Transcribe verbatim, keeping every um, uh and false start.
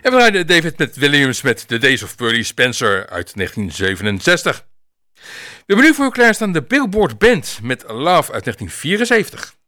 En we draaiden David met Williams met The Days of Pearly Spencer uit negentien zevenenzestig. We hebben nu voor u klaarstaan de Billboard Band met Love uit negentien vierenzeventig.